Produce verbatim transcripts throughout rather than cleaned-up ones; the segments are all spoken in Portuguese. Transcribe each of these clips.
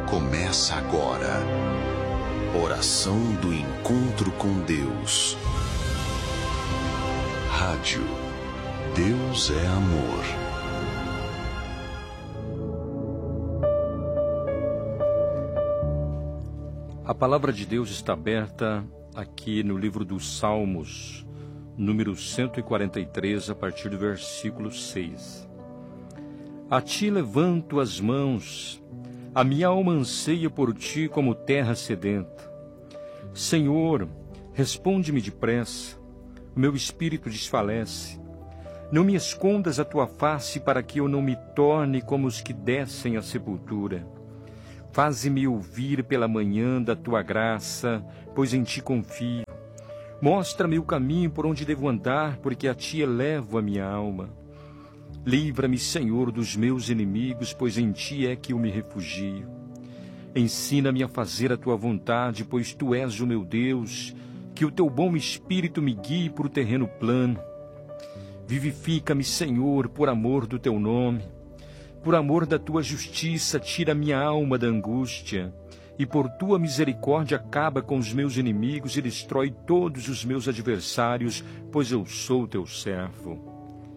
Começa agora. Oração do encontro com Deus. Rádio Deus é Amor. A palavra de Deus está aberta aqui no livro dos Salmos, número cento e quarenta e três, a partir do versículo seis. A ti levanto as mãos, a minha alma anseia por ti como terra sedenta. Senhor, responde-me depressa, o meu espírito desfalece. Não me escondas a tua face para que eu não me torne como os que descem à sepultura. Faze-me ouvir pela manhã da tua graça, pois em ti confio. Mostra-me o caminho por onde devo andar, porque a ti elevo a minha alma. Livra-me, Senhor, dos meus inimigos, pois em ti é que eu me refugio. Ensina-me a fazer a tua vontade, pois tu és o meu Deus, que o teu bom espírito me guie por terreno plano. Vivifica-me, Senhor, por amor do teu nome. Por amor da tua justiça, tira minha alma da angústia, e por tua misericórdia acaba com os meus inimigos e destrói todos os meus adversários, pois eu sou teu servo.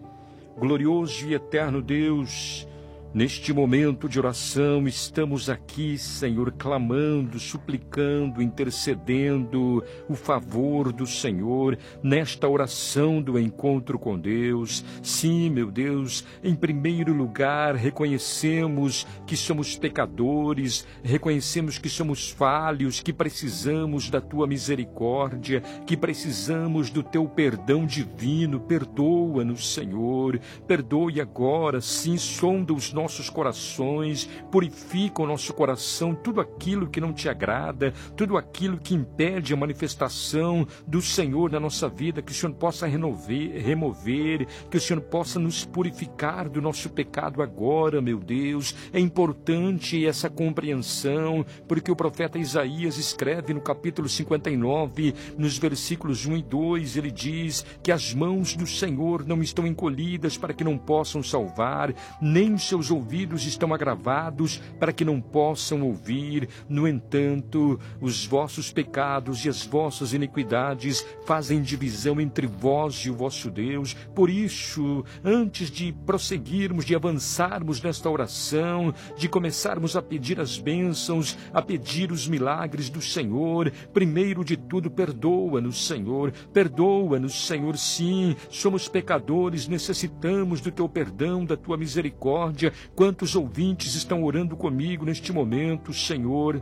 Glorioso e eterno Deus, neste momento de oração estamos aqui, Senhor, clamando, suplicando, intercedendo o favor do Senhor nesta oração do encontro com Deus. Sim, meu Deus, em primeiro lugar reconhecemos que somos pecadores, reconhecemos que somos falhos, que precisamos da tua misericórdia, que precisamos do teu perdão divino. Perdoa-nos, Senhor, perdoe agora, sim, sonda os nossos nossos corações, purifica o nosso coração, tudo aquilo que não te agrada, tudo aquilo que impede a manifestação do Senhor na nossa vida, que o Senhor possa renover, remover, que o Senhor possa nos purificar do nosso pecado agora, meu Deus. É importante essa compreensão, porque o profeta Isaías escreve no capítulo cinquenta e nove, nos versículos um e dois, ele diz que as mãos do Senhor não estão encolhidas para que não possam salvar, nem os seus ouvidos estão agravados para que não possam ouvir. No entanto, os vossos pecados e as vossas iniquidades fazem divisão entre vós e o vosso Deus. Por isso, antes de prosseguirmos, de avançarmos nesta oração, de começarmos a pedir as bênçãos, a pedir os milagres do Senhor, primeiro de tudo, perdoa-nos, Senhor. Perdoa-nos, Senhor, sim. Somos pecadores, necessitamos do teu perdão, da tua misericórdia. Quantos ouvintes estão orando comigo neste momento, Senhor?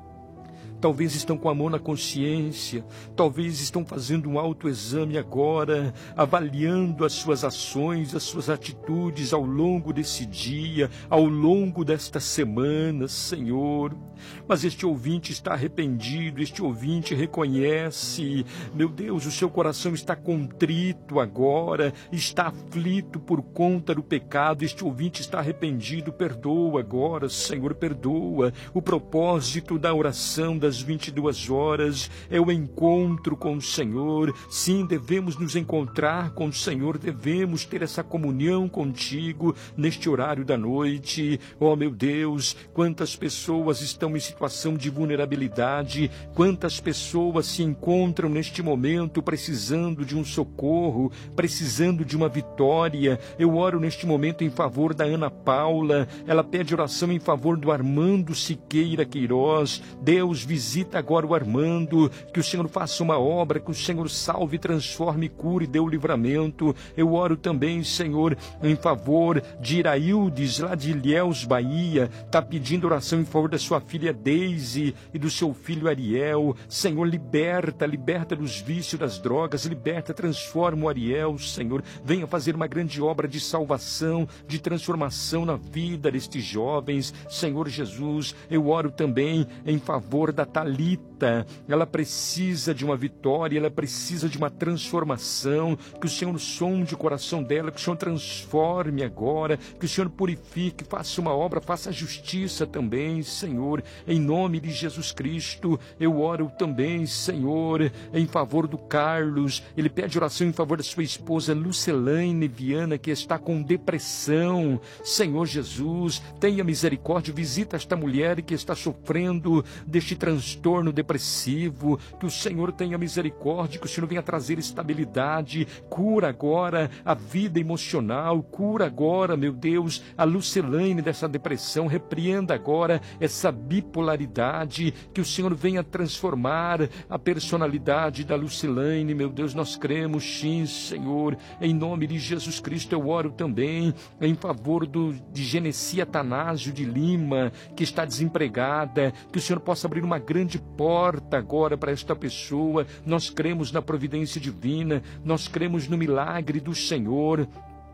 Talvez estão com a mão na consciência, talvez estão fazendo um autoexame agora, avaliando as suas ações, as suas atitudes ao longo desse dia, ao longo desta semana, Senhor. Mas este ouvinte está arrependido, este ouvinte reconhece, meu Deus, o seu coração está contrito agora, está aflito por conta do pecado, este ouvinte está arrependido. Perdoa agora, Senhor, perdoa. O propósito da oração das vinte e duas horas é o encontro com o Senhor. Sim, devemos nos encontrar com o Senhor, devemos ter essa comunhão contigo neste horário da noite. Oh, meu Deus, quantas pessoas estão em situação de vulnerabilidade, quantas pessoas se encontram neste momento precisando de um socorro, precisando de uma vitória. Eu oro neste momento em favor da Ana Paula, ela pede oração em favor do Armando Siqueira Queiroz. Deus, visita agora o Armando, que o Senhor faça uma obra, que o Senhor salve, transforme, cure, dê o livramento. Eu oro também, Senhor, em favor de Iraildes, lá de Ilhéus, Bahia, está pedindo oração em favor da sua filha Deise e do seu filho Ariel. Senhor, liberta, liberta dos vícios das drogas, liberta, transforma o Ariel, Senhor. Venha fazer uma grande obra de salvação, de transformação na vida destes jovens. Senhor Jesus, eu oro também em favor da Talita, ela precisa de uma vitória, ela precisa de uma transformação, que o Senhor sonde o coração dela, que o Senhor transforme agora, que o Senhor purifique, faça uma obra, faça justiça também, Senhor, em nome de Jesus Cristo. Eu oro também, Senhor, em favor do Carlos. Ele pede oração em favor da sua esposa Lucelaine Viana, que está com depressão. Senhor Jesus, tenha misericórdia, visita esta mulher que está sofrendo deste transtorno depressivo, que o Senhor tenha misericórdia, que o Senhor venha trazer estabilidade, cura agora a vida emocional, cura agora, meu Deus, a Lucelaine dessa depressão, repreenda agora essa bipolaridade, que o Senhor venha transformar a personalidade da Lucelaine, meu Deus, nós cremos, sim, Senhor, em nome de Jesus Cristo. Eu oro também em favor do, de Genesia Tanásio de Lima, que está desempregada, que o Senhor possa abrir uma grande porta agora para esta pessoa. Nós cremos na providência divina, nós cremos no milagre do Senhor.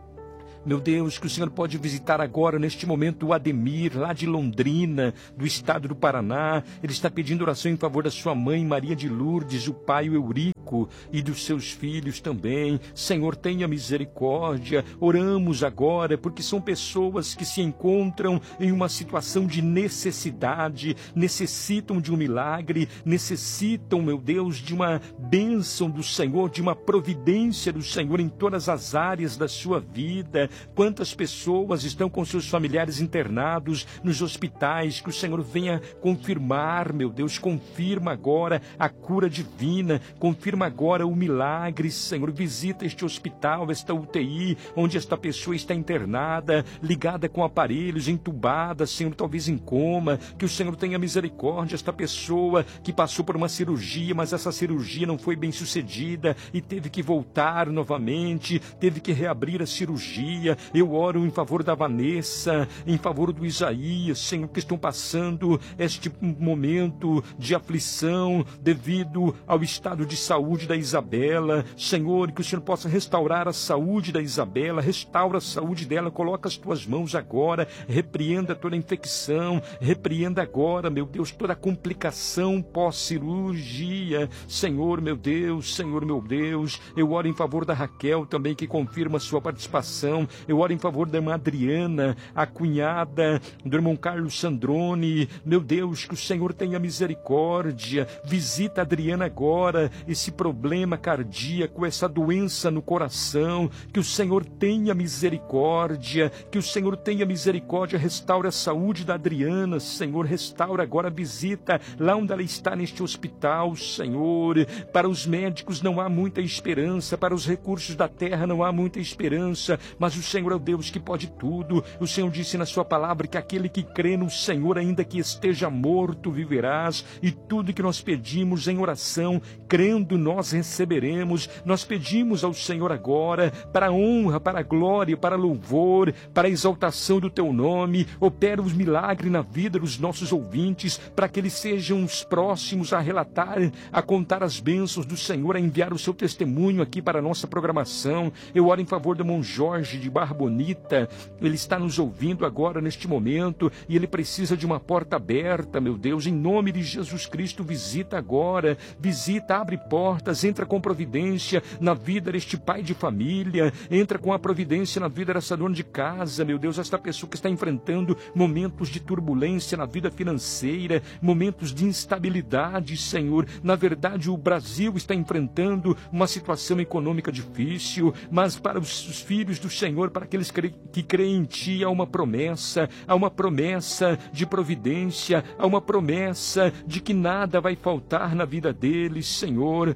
Meu Deus, que o Senhor pode visitar agora, neste momento, o Ademir, lá de Londrina, do estado do Paraná. Ele está pedindo oração em favor da sua mãe, Maria de Lourdes, o pai, o Eurico, e dos seus filhos também. Senhor, tenha misericórdia. Oramos agora, porque são pessoas que se encontram em uma situação de necessidade, necessitam de um milagre, necessitam, meu Deus, de uma bênção do Senhor, de uma providência do Senhor em todas as áreas da sua vida. Quantas pessoas estão com seus familiares internados nos hospitais, que o Senhor venha confirmar, meu Deus, confirma agora a cura divina, confirma agora o milagre, Senhor, visita este hospital, esta U T I, onde esta pessoa está internada, ligada com aparelhos, entubada, Senhor, talvez em coma, que o Senhor tenha misericórdia, esta pessoa que passou por uma cirurgia, mas essa cirurgia não foi bem sucedida e teve que voltar novamente, teve que reabrir a cirurgia. Eu oro em favor da Vanessa, em favor do Isaías, Senhor, que estão passando este momento de aflição devido ao estado de saúde da Isabela. Senhor, que o Senhor possa restaurar a saúde da Isabela, restaura a saúde dela, coloca as tuas mãos agora, repreenda toda a infecção, repreenda agora, meu Deus, toda a complicação pós-cirurgia. Senhor, meu Deus, Senhor, meu Deus, eu oro em favor da Raquel também, que confirma a sua participação. Eu oro em favor da irmã Adriana, a cunhada do irmão Carlos Sandrone. Meu Deus, que o Senhor tenha misericórdia. Visita a Adriana agora, esse problema cardíaco, essa doença no coração. Que o Senhor tenha misericórdia. Que o Senhor tenha misericórdia. Restaura a saúde da Adriana, Senhor. Restaura agora, visita lá onde ela está neste hospital, Senhor. Para os médicos não há muita esperança, para os recursos da terra não há muita esperança, mas o Senhor é o Deus que pode tudo. O Senhor disse na sua palavra que aquele que crê no Senhor, ainda que esteja morto, viverás. E tudo que nós pedimos em oração, crendo, nós receberemos. Nós pedimos ao Senhor agora, para a honra, para a glória, para louvor, para a exaltação do teu nome. Opera os milagres na vida dos nossos ouvintes, para que eles sejam os próximos a relatar, a contar as bênçãos do Senhor, a enviar o seu testemunho aqui para a nossa programação. Eu oro em favor do irmão Jorge de Barra Bonita. Ele está nos ouvindo agora neste momento e ele precisa de uma porta aberta, meu Deus, em nome de Jesus Cristo. Visita agora, visita, abre portas, entra com providência na vida deste pai de família, entra com a providência na vida dessa dona de casa, meu Deus, esta pessoa que está enfrentando momentos de turbulência na vida financeira, momentos de instabilidade, Senhor. Na verdade, o Brasil está enfrentando uma situação econômica difícil, mas para os filhos do Senhor, para aqueles que creem em Ti, há uma promessa, há uma promessa de providência, há uma promessa de que nada vai faltar na vida deles, Senhor.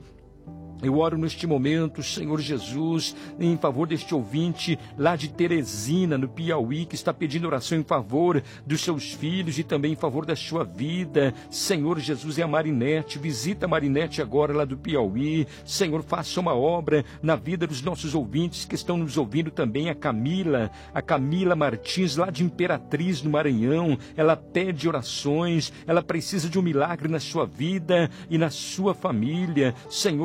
Eu oro neste momento, Senhor Jesus, em favor deste ouvinte lá de Teresina, no Piauí, que está pedindo oração em favor dos seus filhos e também em favor da sua vida. Senhor Jesus, é a Marinete. Visita a Marinete agora lá do Piauí. Senhor, faça uma obra na vida dos nossos ouvintes que estão nos ouvindo também. A Camila, a Camila Martins, lá de Imperatriz, no Maranhão. Ela pede orações, ela precisa de um milagre na sua vida e na sua família. Senhor Jesus,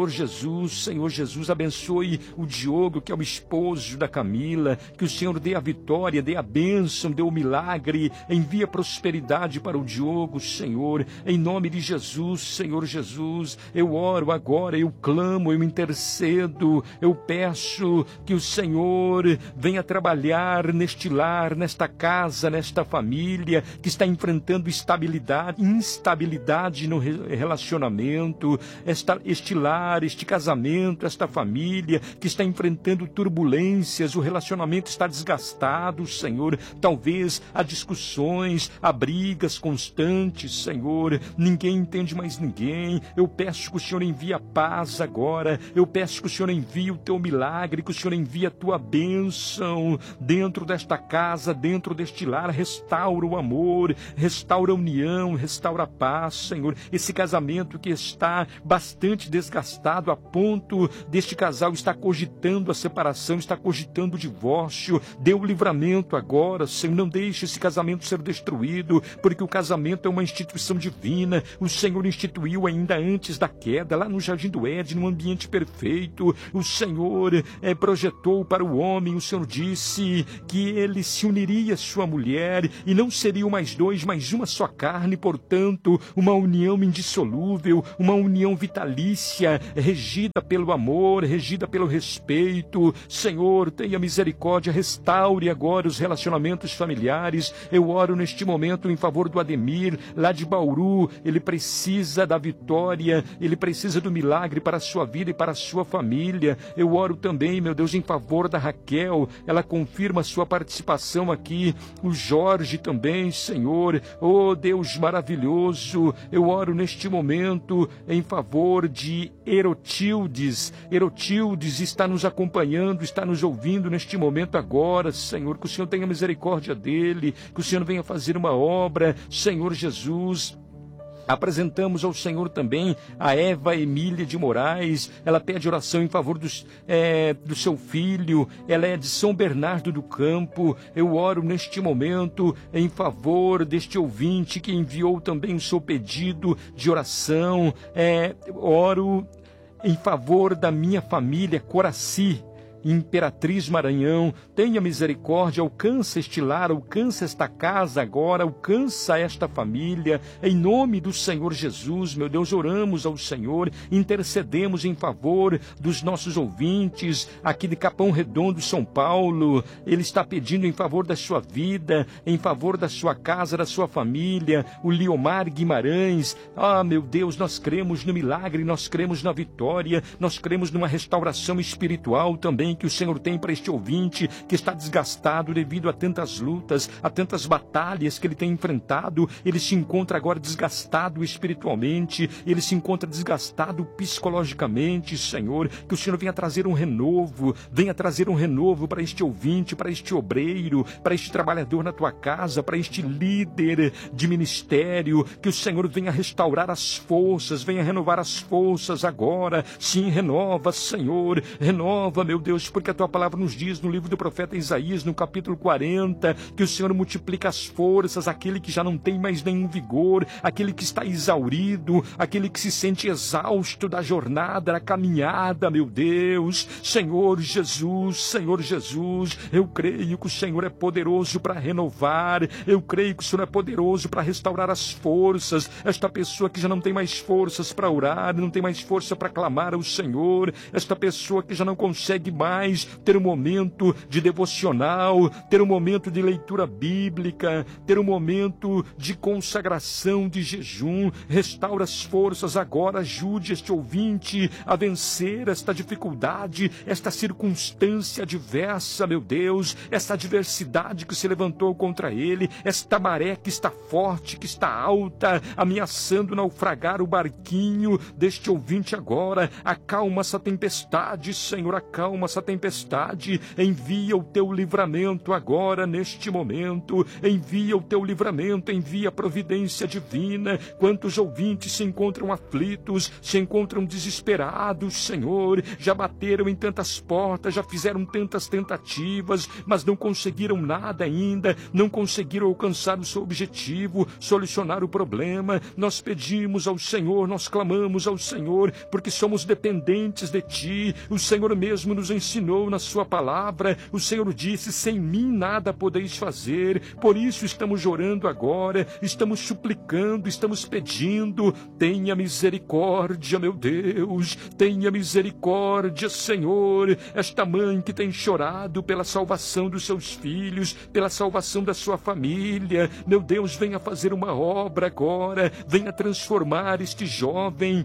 Jesus, Senhor Jesus, abençoe o Diogo, que é o esposo da Camila, que o Senhor dê a vitória, dê a bênção, dê o milagre, envia prosperidade para o Diogo, Senhor, em nome de Jesus, Senhor Jesus, eu oro agora, eu clamo, eu intercedo, eu peço que o Senhor venha trabalhar neste lar, nesta casa, nesta família, que está enfrentando estabilidade, instabilidade no relacionamento, esta, este lar, este casamento, esta família, que está enfrentando turbulências, o relacionamento está desgastado, Senhor, talvez há discussões, há brigas constantes, Senhor, ninguém entende mais ninguém, eu peço que o Senhor envie a paz agora, eu peço que o Senhor envie o teu milagre, que o Senhor envie a tua bênção dentro desta casa, dentro deste lar, restaura o amor, restaura a união, restaura a paz, Senhor, esse casamento que está bastante desgastado a ponto deste casal estar cogitando a separação, está cogitando o divórcio, dê o livramento agora, Senhor, não deixe esse casamento ser destruído, porque o casamento é uma instituição divina, o Senhor instituiu ainda antes da queda, lá no Jardim do Éden, num ambiente perfeito, o Senhor é, projetou para o homem, o Senhor disse que ele se uniria à sua mulher, e não seriam mais dois, mas uma só carne, portanto, uma união indissolúvel, uma união vitalícia, regida pelo amor, regida pelo respeito. Senhor, tenha misericórdia, restaure agora os relacionamentos familiares. Eu oro neste momento em favor do Ademir, lá de Bauru, ele precisa da vitória, ele precisa do milagre para a sua vida e para a sua família. Eu oro também, meu Deus, em favor da Raquel, ela confirma a sua participação aqui, o Jorge também, Senhor, oh Deus maravilhoso, eu oro neste momento em favor de Erotildes, Erotildes está nos acompanhando, está nos ouvindo neste momento agora, Senhor, que o Senhor tenha misericórdia dele, que o Senhor venha fazer uma obra, Senhor Jesus. Apresentamos ao Senhor também a Eva Emília de Moraes, ela pede oração em favor dos, é, do seu filho, ela é de São Bernardo do Campo. Eu oro neste momento em favor deste ouvinte que enviou também o seu pedido de oração, é, oro em favor da minha família, Coraci, Imperatriz Maranhão, tenha misericórdia, alcança este lar, alcança esta casa agora, alcança esta família, em nome do Senhor Jesus, meu Deus, oramos ao Senhor, intercedemos em favor dos nossos ouvintes, aqui de Capão Redondo, São Paulo, ele está pedindo em favor da sua vida, em favor da sua casa, da sua família, o Liomar Guimarães, ah, meu Deus, nós cremos no milagre, nós cremos na vitória, nós cremos numa restauração espiritual também, que o Senhor tem para este ouvinte que está desgastado devido a tantas lutas, a tantas batalhas que ele tem enfrentado. Ele se encontra agora desgastado espiritualmente, ele se encontra desgastado psicologicamente, Senhor, que o Senhor venha trazer um renovo, venha trazer um renovo para este ouvinte, para este obreiro, para este trabalhador na tua casa, para este líder de ministério, que o Senhor venha restaurar as forças, venha renovar as forças agora. Sim, renova, Senhor, renova, meu Deus, porque a tua palavra nos diz no livro do profeta Isaías, no capítulo quarenta, que o Senhor multiplica as forças, aquele que já não tem mais nenhum vigor, aquele que está exaurido, aquele que se sente exausto da jornada, da caminhada, meu Deus. Senhor Jesus, Senhor Jesus, eu creio que o Senhor é poderoso para renovar, eu creio que o Senhor é poderoso para restaurar as forças, esta pessoa que já não tem mais forças para orar, não tem mais força para clamar ao Senhor, esta pessoa que já não consegue mais ter um momento de devocional, ter um momento de leitura bíblica, ter um momento de consagração, de jejum. Restaura as forças agora, ajude este ouvinte a vencer esta dificuldade, esta circunstância adversa, meu Deus, essa adversidade que se levantou contra ele, esta maré que está forte, que está alta, ameaçando naufragar o barquinho deste ouvinte agora. Acalma essa tempestade, Senhor, acalma essa dessa tempestade. Envia o teu livramento agora, neste momento. Envia o teu livramento, envia a providência divina. Quantos ouvintes se encontram aflitos, se encontram desesperados, Senhor, já bateram em tantas portas, já fizeram tantas tentativas, mas não conseguiram nada ainda, não conseguiram alcançar o seu objetivo, solucionar o problema. Nós pedimos ao Senhor, nós clamamos ao Senhor, porque somos dependentes de Ti. O Senhor mesmo nos ensinou na Sua palavra, o Senhor disse: sem mim nada podeis fazer. Por isso estamos orando agora, estamos suplicando, estamos pedindo. Tenha misericórdia, meu Deus, tenha misericórdia, Senhor. Esta mãe que tem chorado pela salvação dos seus filhos, pela salvação da sua família, meu Deus, venha fazer uma obra agora, venha transformar este jovem,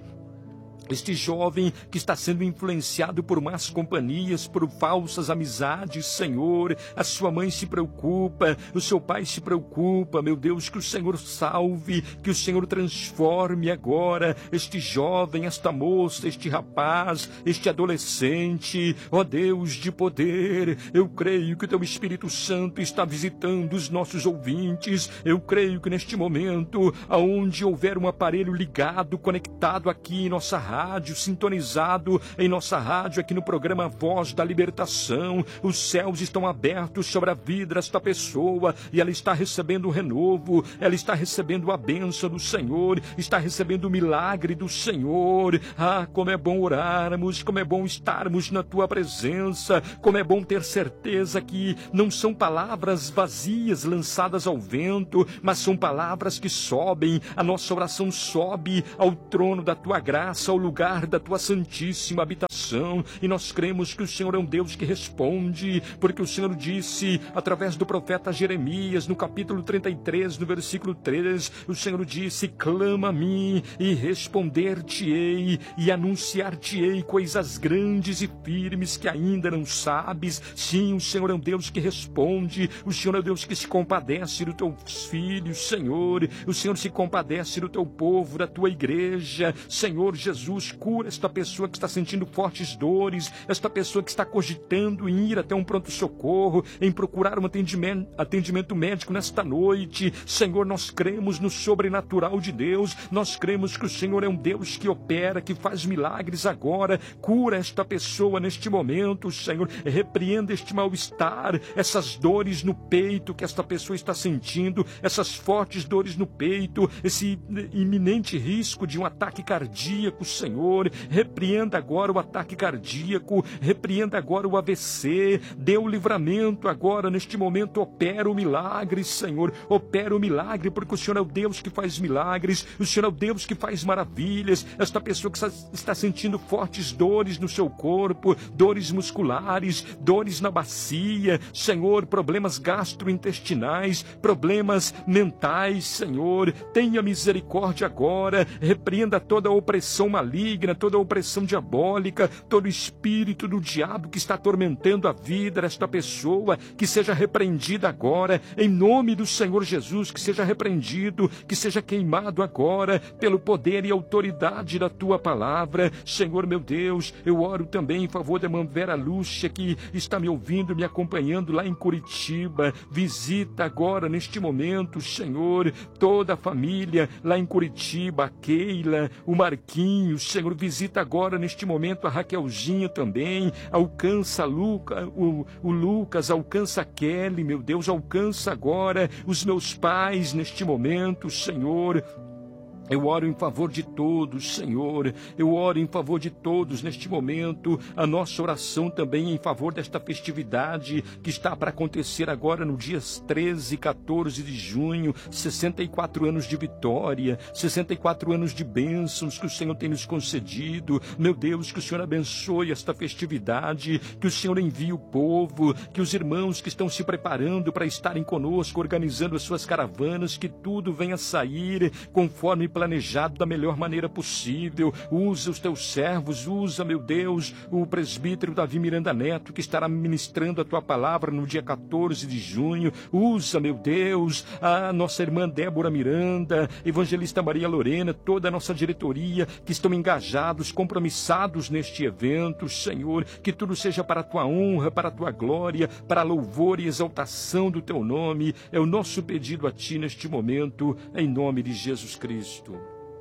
este jovem que está sendo influenciado por más companhias, por falsas amizades, Senhor. A sua mãe se preocupa, o seu pai se preocupa, meu Deus, que o Senhor salve, que o Senhor transforme agora este jovem, esta moça, este rapaz, este adolescente. Ó Deus de poder, eu creio que o Teu Espírito Santo está visitando os nossos ouvintes. Eu creio que neste momento, aonde houver um aparelho ligado, conectado aqui em nossa rádio, rádio, sintonizado em nossa rádio, aqui no programa Voz da Libertação, os céus estão abertos sobre a vida desta pessoa e ela está recebendo o renovo, ela está recebendo a bênção do Senhor, está recebendo o milagre do Senhor. Ah, como é bom orarmos, como é bom estarmos na Tua presença, como é bom ter certeza que não são palavras vazias lançadas ao vento, mas são palavras que sobem, a nossa oração sobe ao trono da Tua graça, ao lugar da Tua santíssima habitação, e nós cremos que o Senhor é um Deus que responde, porque o Senhor disse através do profeta Jeremias, no capítulo trinta e três, no versículo três, o Senhor disse: clama a mim e responder-te-ei e anunciar-te-ei coisas grandes e firmes que ainda não sabes. Sim, o Senhor é um Deus que responde, o Senhor é um Deus que se compadece dos Teus filhos, Senhor. O Senhor se compadece do Teu povo, da Tua igreja, Senhor Jesus. Cura esta pessoa que está sentindo fortes dores, esta pessoa que está cogitando em ir até um pronto-socorro, em procurar um atendimento, atendimento médico nesta noite. Senhor, nós cremos no sobrenatural de Deus, nós cremos que o Senhor é um Deus que opera, que faz milagres agora. Cura esta pessoa neste momento, Senhor. Repreenda este mal-estar, essas dores no peito que esta pessoa está sentindo, essas fortes dores no peito, esse iminente risco de um ataque cardíaco, Senhor. Repreenda agora o ataque cardíaco, repreenda agora o A V C, dê o livramento agora, neste momento. Opera o milagre, Senhor, opera o milagre, porque o Senhor é o Deus que faz milagres, o Senhor é o Deus que faz maravilhas. Esta pessoa que está sentindo fortes dores no seu corpo, dores musculares, dores na bacia, Senhor, problemas gastrointestinais, problemas mentais, Senhor, tenha misericórdia agora, repreenda toda a opressão maligna, toda a opressão diabólica, todo o espírito do diabo que está atormentando a vida desta pessoa, que seja repreendido agora, em nome do Senhor Jesus, que seja repreendido, que seja queimado agora, pelo poder e autoridade da Tua palavra. Senhor, meu Deus, eu oro também em favor da irmã Vera Lúcia, que está me ouvindo, me acompanhando lá em Curitiba. Visita agora, neste momento, Senhor, toda a família lá em Curitiba, a Keila, o Marquinhos, Senhor, visita agora neste momento a Raquelzinha também, alcança Luca, o, o Lucas, alcança a Kelly, meu Deus, alcança agora os meus pais neste momento, Senhor. Eu oro em favor de todos, Senhor, eu oro em favor de todos neste momento. A nossa oração também em favor desta festividade que está para acontecer agora no dias treze e quatorze de junho, sessenta e quatro anos de vitória, sessenta e quatro anos de bênçãos que o Senhor tem nos concedido. Meu Deus, que o Senhor abençoe esta festividade, que o Senhor envie o povo, que os irmãos que estão se preparando para estarem conosco, organizando as suas caravanas, que tudo venha sair conforme planejado da melhor maneira possível. Usa os teus servos, usa, meu Deus, o presbítero Davi Miranda Neto, que estará ministrando a tua palavra no dia quatorze de junho. Usa, meu Deus, a nossa irmã Débora Miranda, evangelista Maria Lorena, toda a nossa diretoria, que estão engajados, compromissados neste evento. Senhor, que tudo seja para a tua honra, para a tua glória, para a louvor e exaltação do teu nome. É o nosso pedido a ti neste momento, em nome de Jesus Cristo.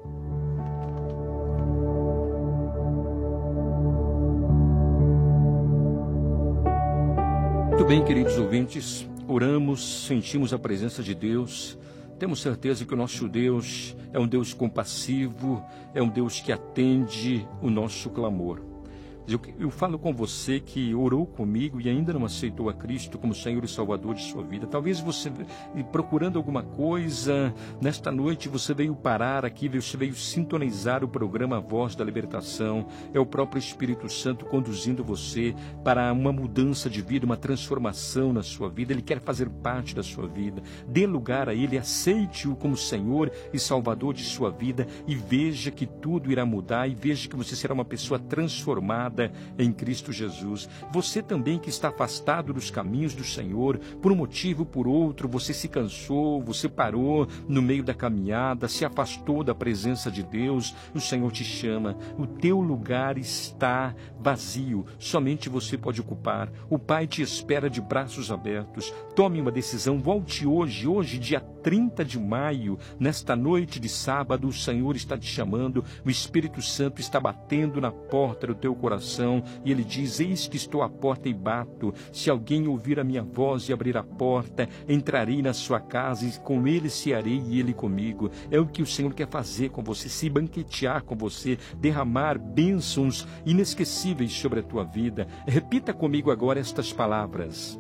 Muito bem, queridos ouvintes, oramos, sentimos a presença de Deus, temos certeza que o nosso Deus é um Deus compassivo, é um Deus que atende o nosso clamor. Eu, eu falo com você que orou comigo e ainda não aceitou a Cristo como Senhor e Salvador de sua vida. Talvez você, procurando alguma coisa, nesta noite você veio parar aqui, você veio sintonizar o programa Voz da Libertação. É o próprio Espírito Santo conduzindo você para uma mudança de vida, uma transformação na sua vida. Ele quer fazer parte da sua vida. Dê lugar a Ele, aceite-o como Senhor e Salvador de sua vida e veja que tudo irá mudar e veja que você será uma pessoa transformada em Cristo Jesus. Você também que está afastado dos caminhos do Senhor, por um motivo ou por outro, você se cansou, você parou no meio da caminhada, se afastou da presença de Deus, o Senhor te chama. O teu lugar está vazio, somente você pode ocupar. O Pai te espera de braços abertos. Tome uma decisão, volte hoje, hoje dia trinta de maio, nesta noite de sábado, o Senhor está te chamando, o Espírito Santo está batendo na porta do teu coração. E ele diz: eis que estou à porta e bato. Se alguém ouvir a minha voz e abrir a porta, entrarei na sua casa e com ele cearei e ele comigo. É o que o Senhor quer fazer com você, se banquetear com você, derramar bênçãos inesquecíveis sobre a tua vida. Repita comigo agora estas palavras: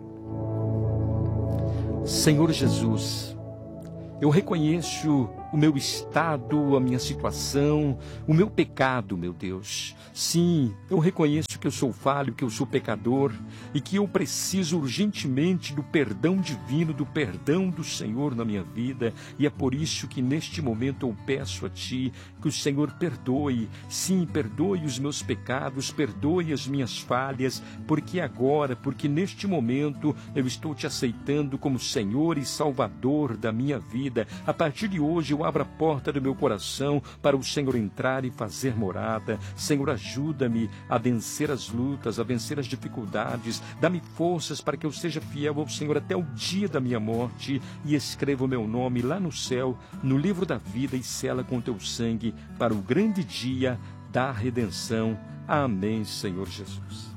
Senhor Jesus, eu reconheço o meu estado, a minha situação, o meu pecado, meu Deus. Sim, eu reconheço que eu sou falho, que eu sou pecador e que eu preciso urgentemente do perdão divino, do perdão do Senhor na minha vida. E é por isso que neste momento eu peço a Ti que o Senhor perdoe, sim, perdoe os meus pecados, perdoe as minhas falhas, porque agora, porque neste momento eu estou Te aceitando como Senhor e Salvador da minha vida. A partir de hoje eu abro a porta do meu coração para o Senhor entrar e fazer morada. Senhor, ajuda-me a vencer as lutas, a vencer as dificuldades. Dá-me forças para que eu seja fiel ao Senhor até o dia da minha morte e escreva o meu nome lá no céu, no livro da vida e sela com Teu sangue para o grande dia da redenção. Amém, Senhor Jesus.